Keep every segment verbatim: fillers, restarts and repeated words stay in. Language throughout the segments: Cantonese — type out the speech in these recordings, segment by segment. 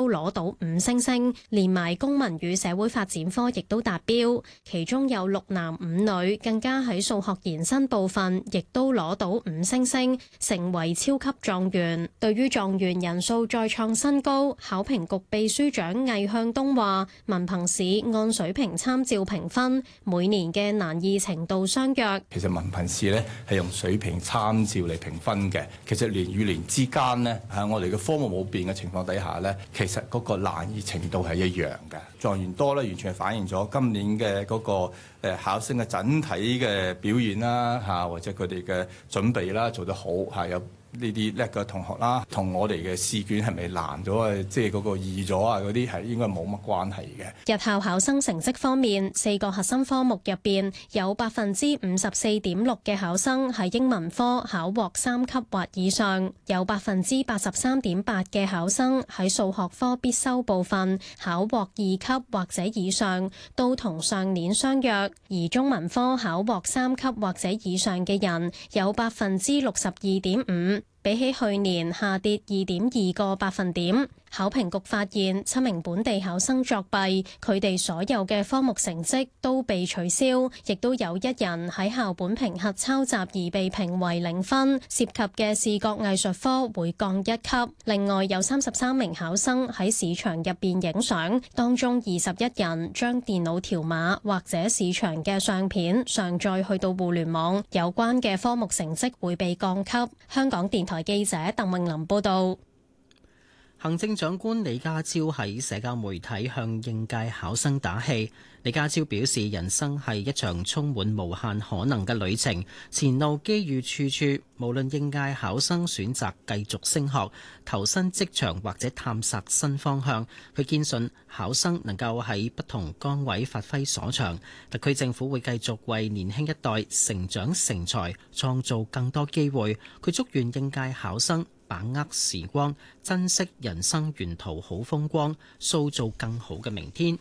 都攞到五星星，連埋公民與社會發展科亦都達標，其中有六男五女，更加喺數學延伸部分亦都攞到五星星，成為超級狀元。對於狀元人數再創新高，考評局秘書長魏向東話：文憑試按水平參照評分，每年嘅難易程度相若。 其實文憑試咧係用水平參照嚟評分嘅，其實年與年之間呢，喺我哋嘅科目冇變嘅情況底下呢，其實嗰個難易程度係一樣嘅。狀元多咧，完全係反映咗今年嘅嗰個誒考生嘅整體嘅表現啦，嚇或者佢哋嘅準備啦做得好嚇有。呢啲叻嘅同學啦，同我哋嘅試卷係咪難咗啊？即係嗰個易咗啊？嗰啲係應該冇乜關係嘅。 日校考生成績方面，四個核心科目入邊有百分之五十四點六嘅考生喺英文科考獲三級或以上，有百分之八十三點八嘅考生喺數學科必修部分考獲二級或者以上，都同上年相若。而中文科考獲三級或者以上嘅人有百分之六十二點五。比起去年下跌二點二個百分點。考評局發現七名本地考生作弊，佢哋所有嘅科目成績都被取消，亦都有一人喺校本評核抄襲而被評為零分，涉及嘅視覺藝術科會降一級。另外有三十三名考生喺試場入邊影相，當中二十一人將電腦條碼或者試場嘅相片上載去到互聯網，有關嘅科目成績會被降級。香港電台記者鄧穎琳報道。 行政長官李家超喺社交媒體向應屆考生打氣。李家超表示，人生係一場充滿無限可能嘅旅程，前路機遇處處。無論應屆考生選擇繼續升學、投身職場或者探索新方向，佢堅信考生能夠喺不同崗位發揮所長。特區政府會繼續為年輕一代成長成才創造更多機會。佢祝願應屆考生把握時光，珍惜人生沿途好風光，塑造更好嘅明天。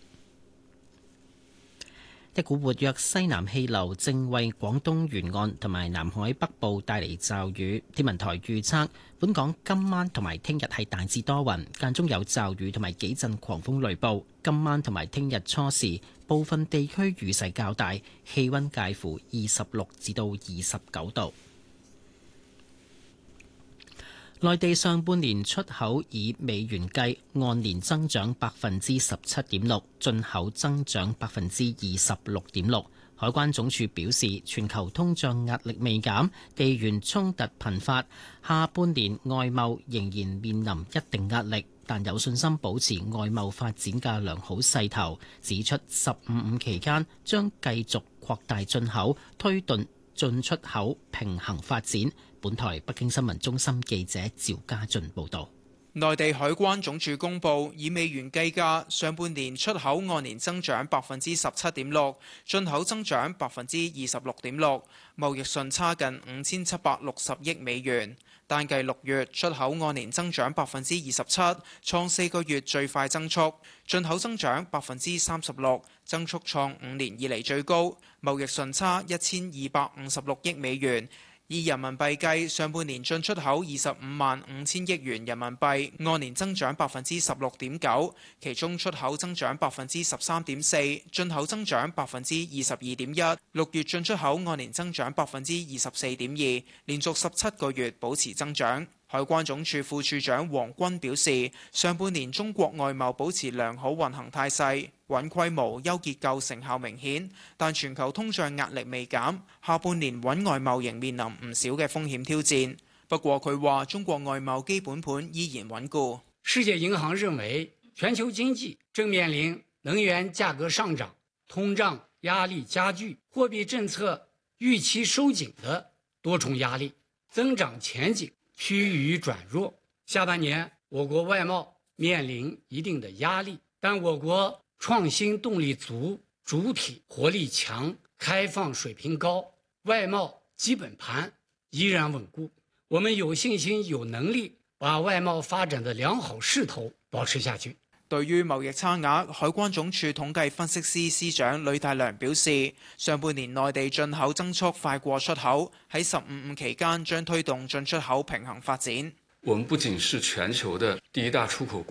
一股活躍西南氣流正為廣東沿岸同埋南海北部帶嚟驟雨。天文台預測，本港今晚同埋聽日係大致多雲，間中有驟雨同埋幾陣狂風雷暴。今晚同埋聽日初時，部分地區雨勢較大，氣溫介乎二十六至到二十九度。內地上半年出口以美元計，按年增長百分之十七點六，進口增長百分之二十六點六。海關總署表示，全球通脹壓力未減，地緣衝突頻發，下半年外貿仍然面臨一定壓力，但有信心保持外貿發展嘅良好勢頭。指出十五五期間將繼續擴大進口，推動進出口平衡發展。本台北京新聞中心記者趙家俊報道。 內地海關總署公布，以美元計價，上半年出口按年增長百分之十七點六，進口增長百分之二十六點六，貿易順差近五千七百六十億美元。單計六月出口按年增長百分之二十七，創四個月最快增速；進口增長百分之三十六，增速創五年以嚟最高。貿易順差一千二百五十六億美元。以人民幣計，上半年進出口二十五萬五千億元人民幣，按年增長百分之十六點九，其中出口增長百分之十三點四，進口增長百分之二十二點一。六月進出口按年增長百分之二十四點二，連續十七個月保持增長。海關總署副署長黃軍表示，上半年中國外貿保持良好運行態勢，穩規模、優結構成效明顯，但全球通脹壓力未減，下半年穩外貿仍面臨唔少嘅風險挑戰。不過佢話，中國外貿基本盤依然穩固。 世界銀行認為，全球經濟正面臨能源價格上漲、通脹壓力加劇、貨幣政策預期收緊的多重壓力，增長前景趨於轉弱。下半年我國外貿面臨一定的壓力，但我國創新動力足，主體活力強，開放水平高，外貿基本盤依然穩固。我們有信心、有能力把外貿發展的良好勢頭保持下去。 對於貿易差額，海關總署統計分析司司長呂大良表示，上半年內地進口增速快過出口，喺十五五期間將推動進出口平衡發展。 我們不僅是全球的第一大出口國，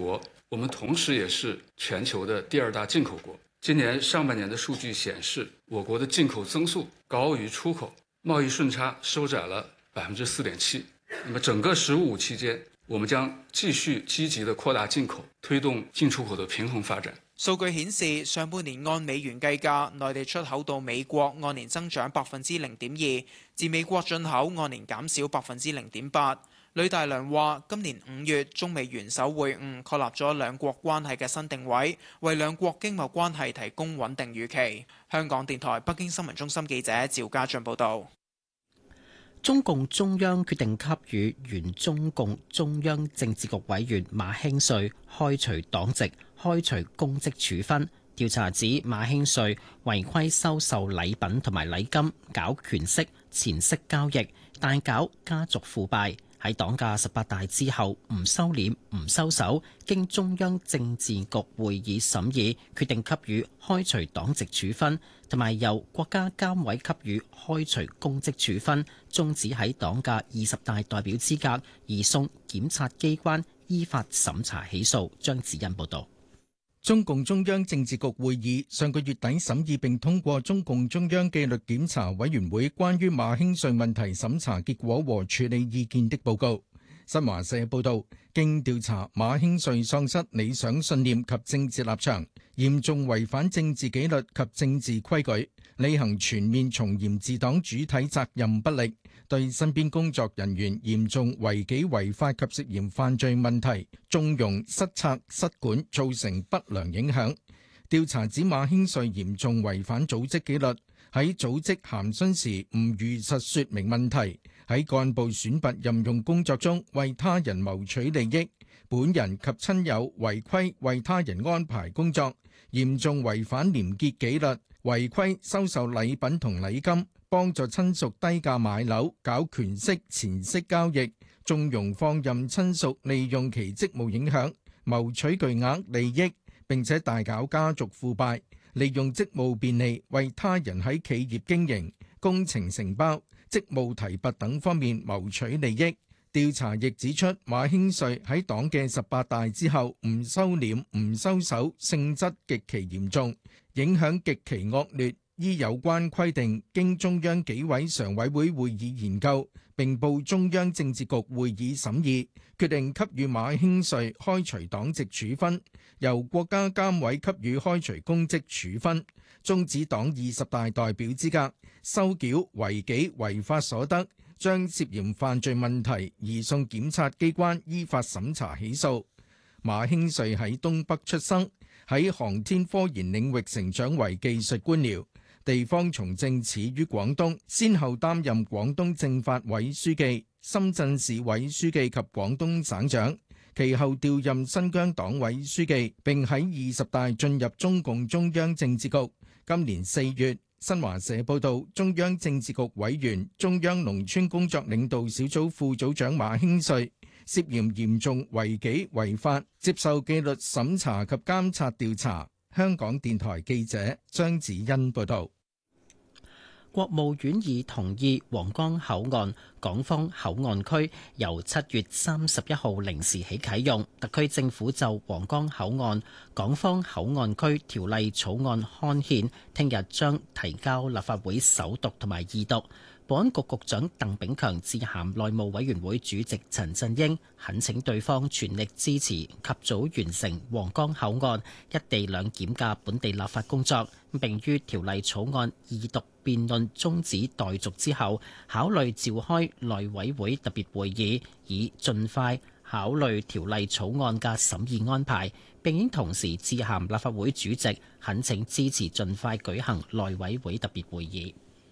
我們同時也是全球的第二大進口國。今年上半年的數據顯示，我國的進口增速高於出口，貿易順差收窄了百分之四點七。那麼整個“十五五”期間，我們將繼續積極地擴大進口，推動進出口的平衡發展。 數據顯示，上半年按美元計價，內地出口到美國按年增長百分之零點二，自美國進口按年減少百分之零點八。呂大良話：今年五月中美元首會晤，確立咗兩國關係嘅新定位，為兩國經貿關係提供穩定預期。香港電台北京新聞中心記者趙家俊報導。 中共中央決定給予原中共中央政治局委員馬興瑞開除黨籍、開除公職處分。調查指馬興瑞違規收受禮品同埋禮金，搞權色、錢色交易，大搞家族腐敗。喺黨嘅十八大之後唔收斂唔收手，經中央政治局會議審議，決定給予開除黨籍處分，同埋由國家監委給予開除公職處分，終止喺黨嘅二十大代表資格，移送檢察機關依法審查起訴。張子欣報道。 中共中央政治局會議上個月底審議並通過中共中央紀律檢查委員會關於馬興瑞問題審查結果和處理意見的報告。新華社報道，經調查，馬興瑞喪失理想信念及政治立場，嚴重違反政治紀律及政治規矩，履行全面從嚴治黨主體責任不力，對身邊工作人員嚴重違紀違法及涉嫌犯罪問題縱容失策失管，造成不良影響。調查指馬興瑞嚴重違反組織紀律，喺組織函詢時唔如實說明問題，喺幹部選拔任用工作中為他人謀取利益，本人及親友違規為他人安排工作，嚴重違反廉潔紀律，違規收受禮品同禮金，幫助親屬低價買樓，搞權色錢色交易，縱容放任親屬利用其職務影響，謀取巨額利益，並且大搞家族腐敗，利用職務便利為他人喺企業經營、工程承包、職務提拔等方面謀取利益。調查亦指出，馬興瑞喺黨嘅十八大之後唔收斂、唔收手，性質極其嚴重，影響極其惡劣。依有關規定，經中央紀委常委會會議研究，並報中央政治局會議審議，決定給予馬興瑞開除黨籍處分，由國家監委給予開除公職處分，終止黨二十大代表資格，收繳違紀違法所得，將涉嫌犯罪問題移送檢察機關依法審查起訴。馬興瑞喺東北出生，喺航天科研領域成長為技術官僚。地方從政始於廣東，先後擔任廣東政法委書記、深圳市委書記及廣東省長，其後調任新疆黨委書記，並喺二十大進入中共中央政治局。今年四月，新華社報道，中央政治局委員、中央農村工作領導小組副組長馬興瑞涉嫌嚴重違紀違法，接受紀律審查及監察調查。香港電台記者張子欣報道。 國務院已同意皇崗口岸港方口岸區由七月三十一號零時起啟用。特區政府就皇崗口岸港方口岸區條例草案刊憲，聽日將提交立法會首讀同埋二讀。保安局局長鄧炳強致函內務委員會主席陳振英，懇請對方全力支持及早完成皇崗口岸一地兩檢嘅本地立法工作，並於條例草案二讀辯論終止待續之後，考慮召開內委會特別會議，以盡快考慮條例草案嘅審議安排，並應同時致函立法會主席，懇請支持盡快舉行內委會特別會議。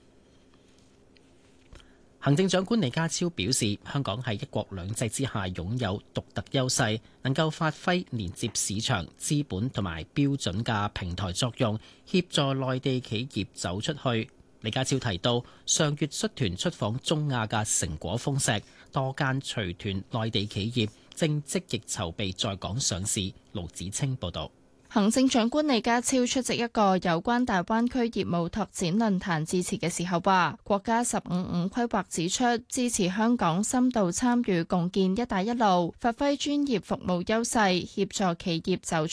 行政長官李家超表示，香港喺一國兩制之下擁有獨特優勢，能夠發揮連接市場、資本同埋標準嘅平台作用，協助內地企業走出去。李家超提到，上月率團出訪中亞嘅成果豐碩，多間隨團內地企業正積極籌備在港上市。盧子清報導。 行政長官李家超出席一個有關大灣區業務拓展論壇致辭嘅時候話，國家十五五規劃指出，支持香港深度參與共建「一帶一路」，發揮專業服務優勢，協助企業走出